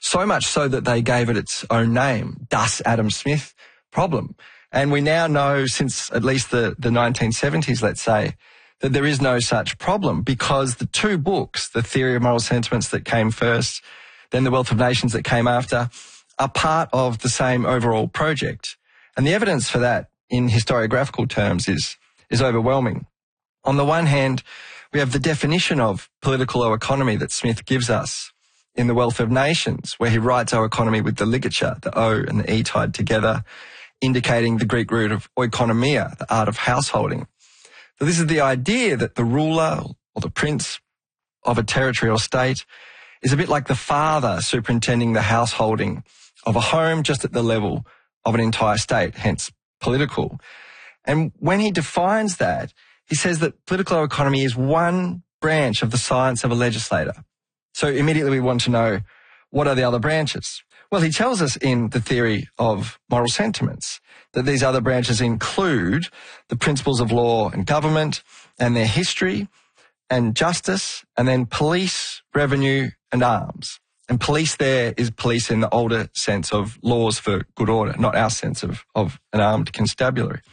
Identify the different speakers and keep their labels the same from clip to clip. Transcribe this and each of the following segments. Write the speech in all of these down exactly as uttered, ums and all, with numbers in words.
Speaker 1: So much so that they gave it its own name, Das Adam Smith problem. And we now know, since at least the, the nineteen seventies, let's say, that there is no such problem, because the two books, The Theory of Moral Sentiments that came first, then The Wealth of Nations that came after, are part of the same overall project. And the evidence for that in historiographical terms is, is overwhelming. On the one hand, we have the definition of political economy that Smith gives us in The Wealth of Nations, where he writes economy with the ligature, the O and the E tied together, indicating the Greek root of oikonomia, the art of householding. So this is the idea that the ruler or the prince of a territory or state is a bit like the father superintending the householding of a home, just at the level of an entire state, hence political. And when he defines that, he says that political economy is one branch of the science of a legislator. So immediately we want to know, what are the other branches? Well, he tells us in The Theory of Moral Sentiments that these other branches include the principles of law and government and their history and justice, and then police, revenue and arms. And police there is police in the older sense of laws for good order, not our sense of, of an armed constabulary.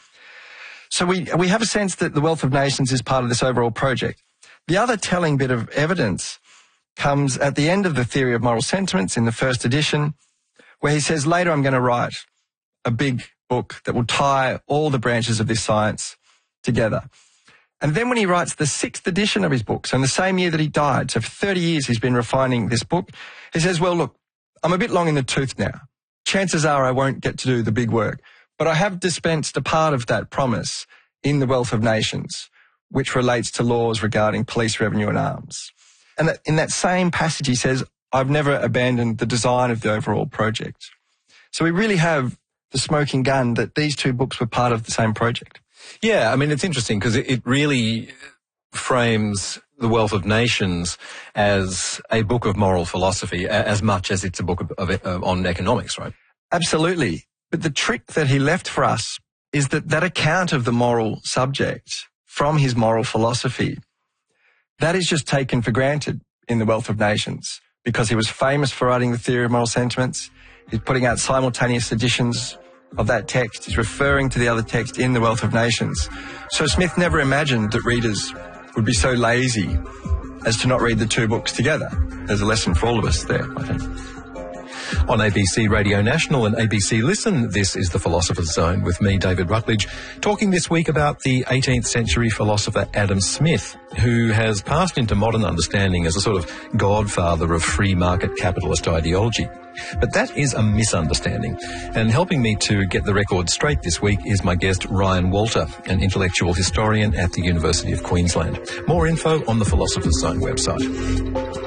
Speaker 1: So we, we have a sense that The Wealth of Nations is part of this overall project. The other telling bit of evidence comes at the end of The Theory of Moral Sentiments in the first edition, where he says, later I'm going to write a big book that will tie all the branches of this science together. And then when he writes the sixth edition of his book, so in the same year that he died, so for thirty years he's been refining this book, he says, well, look, I'm a bit long in the tooth now. Chances are I won't get to do the big work, but I have dispensed a part of that promise in The Wealth of Nations, which relates to laws regarding police, revenue and arms. And in that same passage he says, I've never abandoned the design of the overall project. So we really have the smoking gun that these two books were part of the same project.
Speaker 2: Yeah, I mean, it's interesting because it, it really frames The Wealth of Nations as a book of moral philosophy as much as it's a book of, of, of, on economics, right?
Speaker 1: Absolutely. But the trick that he left for us is that that account of the moral subject from his moral philosophy, that is just taken for granted in The Wealth of Nations, because he was famous for writing The Theory of Moral Sentiments. He's putting out simultaneous editions of that text. He's referring to the other text in The Wealth of Nations. So Smith never imagined that readers would be so lazy as to not read the two books together. There's a lesson for all of us there, I think.
Speaker 2: On A B C Radio National and A B C Listen, this is The Philosopher's Zone with me, David Rutledge, talking this week about the eighteenth century philosopher Adam Smith, who has passed into modern understanding as a sort of godfather of free market capitalist ideology. But that is a misunderstanding. And helping me to get the record straight this week is my guest, Ryan Walter, an intellectual historian at the University of Queensland. More info on the Philosopher's Zone website.